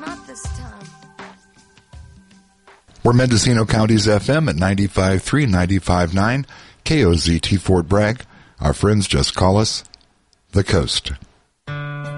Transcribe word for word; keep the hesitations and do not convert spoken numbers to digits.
Not this time. We're Mendocino County's F M at ninety-five point three, ninety-five point nine, K O Z T Fort Bragg. Our friends just call us The Coast.